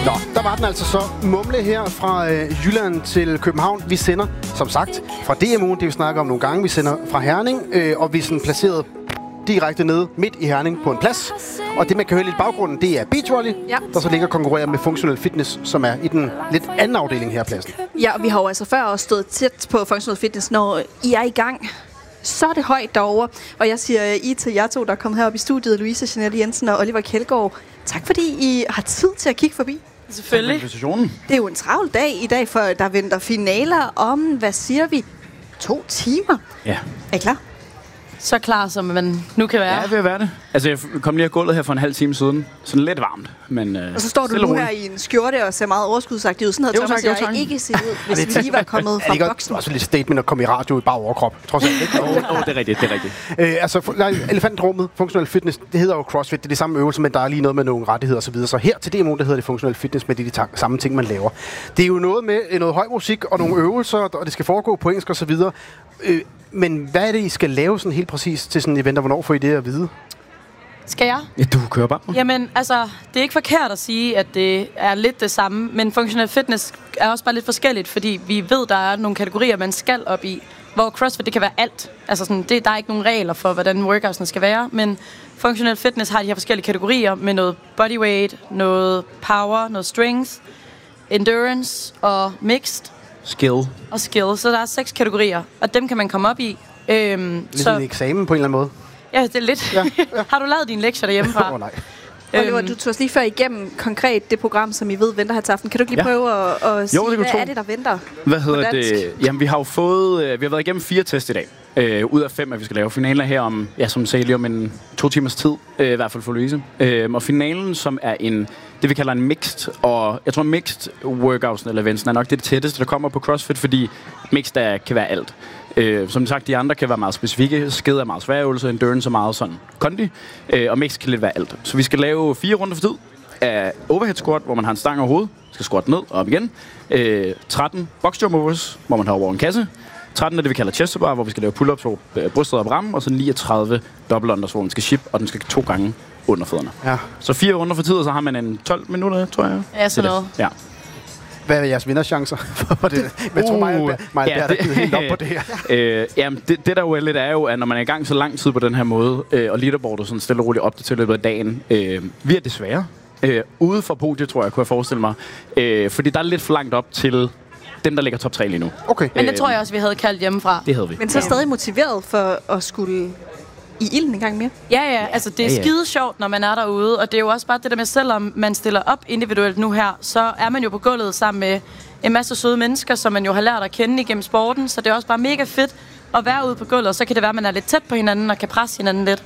Nå, der var den altså så. Mumle her fra Jylland til København. Vi sender, som sagt, fra DMU'en, det vi snakker om nogle gange. Vi sender fra Herning, og vi er sådan placeret direkte nede midt i Herning på en plads. Og det, man kan høre lidt i baggrunden, det er Beach Volley, der så ligger og konkurrerer med Functional Fitness, som er i den lidt anden afdeling her af pladsen. Ja, og vi har jo altså før også stået tæt på Functional Fitness, når I er i gang. Så er det højt derovre. Og jeg siger I til jer to, der er kommet herop i studiet, Louise Jeanette Jensen og Oliver Kjeldgaard. Tak fordi I har tid til at kigge forbi. Selvfølgelig. Det er jo en travl dag i dag, for der venter finaler om, hvad siger vi, 2 timer. Ja. Er I klar? Så klar, som man nu kan være. Ja, det vil være det. Altså, jeg kom lige af gulvet her for en halv time siden. Sådan lidt varmt, men og så står du nu her i en skjorte og ser meget overskudsagtig ud. Sådan havde Thomas og jeg ikke set ud, hvis vi lige var kommet fra boksen. Det er også lidt statement at komme i radio i bare overkrop, trods alt, ikke? det er rigtigt, det er rigtigt. Altså, elefantrummet, Functional Fitness, det hedder jo CrossFit. Det er det samme øvelse, men der er lige noget med nogle rettigheder og så videre. Så her til DMO, der hedder det Functional Fitness med de samme ting, man laver. Det er jo noget med noget høj musik og nogle øvelser, og det skal foregå på engelsk og så videre. Men hvad er det, I skal lave sådan helt præcis til sådan en event, og hvornår får I det at vide? Skal jeg? Ja, du kører bare. Jamen, altså, det er ikke forkert at sige, at det er lidt det samme, men Functional Fitness er også bare lidt forskelligt, fordi vi ved, der er nogle kategorier, man skal op i, hvor CrossFit, det kan være alt. Altså, sådan, der er ikke nogen regler for, hvordan workoutsene skal være, men Functional Fitness har de her forskellige kategorier med noget bodyweight, noget power, noget strength, endurance og mixed. Skill. Og skill. Så der er 6 kategorier, og dem kan man komme op i. Ligesom en eksamen på en eller anden måde. Ja, det er lidt. Ja. Har du lavet dine lektier derhjemmefra? Nej. Oliver, du tog os lige før igennem konkret det program, som I ved venter her til aften. Kan du ikke lige prøve at sige, hvad er det, der venter? Hvad hedder det? Jamen, vi har jo fået... vi har været igennem 4 tests i dag. Ud af 5, at vi skal lave finaler her om, som sagde lige om en 2 timers tid. I hvert fald for Louise. Og finalen, som er det vi kalder en mixed, og jeg tror mixed workouts eller events er nok det tætteste, der kommer på CrossFit, fordi mixed kan være alt. Som sagt, de andre kan være meget specifikke. Sked er meget svær øvelse, endurance er meget sådan kondi, og mixed kan lidt være alt. Så vi skal lave 4 runder for tid af overhead squat, hvor man har en stang over hovedet, skal squat ned og op igen. 13 box jump overs, hvor man har over en kasse. 13 er det, vi kalder chest bar, hvor vi skal lave pull-ups på brystet og rammen, og så 39 double unders, hvor man skal ship, og den skal 2 gange under fødderne. Ja. Så 4 runder for tid, og så har man en 12 minutter, tror jeg. Ja, sådan noget. Ja. Hvad er jeres vinderchancer for det? Jeg tror, Maja der er givet helt op på det her. Jamen, det der jo er lidt, er jo, at når man er i gang så lang tid på den her måde, og leaderboardet sådan stille og roligt op til løbet af dagen, vi er desværre ude for podiet, tror jeg, kunne jeg forestille mig. Fordi der er lidt for langt op til dem, der ligger top 3 lige nu. Okay. Men det tror jeg også, vi havde kaldt hjemmefra. Det havde vi. Men så stadig motiveret for at skulle i ilden en gang mere? Ja, altså det er skide sjovt, når man er derude, og det er jo også bare det der med, selvom man stiller op individuelt nu her, så er man jo på gulvet sammen med en masse søde mennesker, som man jo har lært at kende igennem sporten, så det er også bare mega fedt at være ude på gulvet, og så kan det være, at man er lidt tæt på hinanden og kan presse hinanden lidt.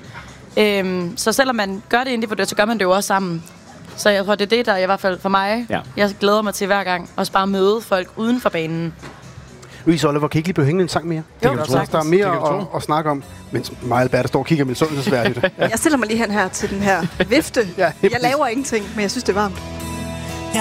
Så selvom man gør det individuelt, så gør man det jo også sammen. Så jeg tror, det er det, der i hvert fald for mig, jeg glæder mig til hver gang, også bare møde folk uden for banen. Louise Oliver, kan I ikke lige blive hængende en sang mere? Jo, der er mere at snakke om, mens Maja Alberta står og kigger med sundhedsværdigt. Jeg stiller mig lige hen her til den her vifte. Jeg laver ingenting, men jeg synes, det er varmt.